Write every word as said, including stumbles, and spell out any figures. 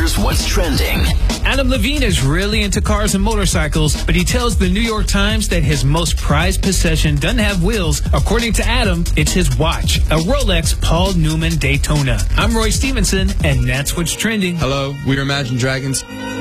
Here's what's trending. Adam Levine is really into cars and motorcycles, but he tells the New York Times that his most prized possession doesn't have wheels. According to Adam, it's his watch, a Rolex Paul Newman Daytona. I'm Roy Stevenson, and that's what's trending. Hello, we're Imagine Dragons.